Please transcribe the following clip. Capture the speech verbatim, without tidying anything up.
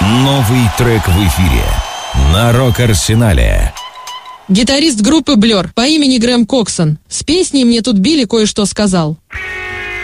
Новый трек в эфире на Рок-Арсенале. Гитарист группы Blur по имени Грэм Коксон с песней «Мне тут Билли кое-что сказал».